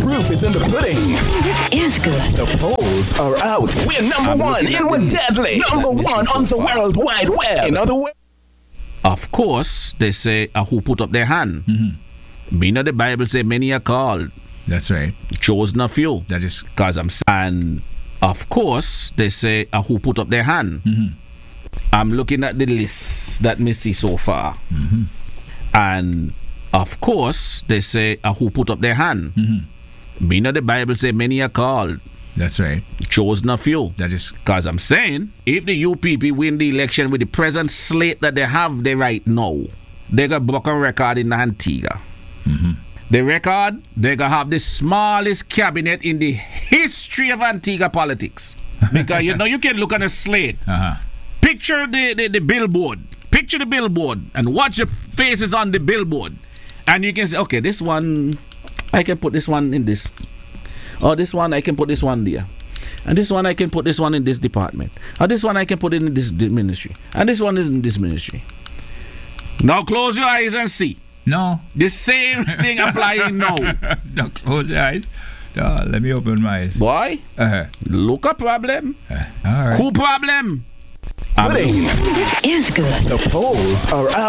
proof is in the pudding. This is good. The polls are out. We're number one and we're deadly. Number one on the World Wide Web. In other words, of course, they say, who put up their hand? Mean of the Bible say, many are called. That's right. Chosen a few. That is. Because and of course, they say, who put up their hand? I'm looking at the list that me see so far. And of course, they say, who put up their hand? Mean of the Bible say, many are called. That's right. Chosen a few. That is. Because I'm saying, if the UPP win the election with the present slate that they have there right now, they got broken record in Antigua. The record, they gonna have the smallest cabinet in the history of Antigua politics. Because you know you can look at a slate. Picture the billboard. Picture the billboard and watch the faces on the billboard. And you can say, okay, this one, I can put this one in this. Or this one, I can put this one there. And this one, I can put this one in this department. Or this one, I can put it in this ministry. And this one is in this ministry. Now close your eyes and see. No. The same thing applying now. No, close your eyes. Let me open my eyes. Boy, look a problem. All right. Who problem? pudding. This is good. The polls are out.